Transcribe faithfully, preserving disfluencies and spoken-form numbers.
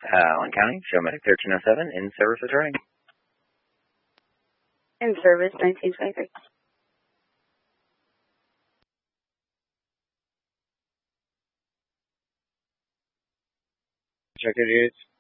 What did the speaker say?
Allen County, Show Medic thirteen oh seven, in service returning. In service, nineteen twenty-three. Check your duties.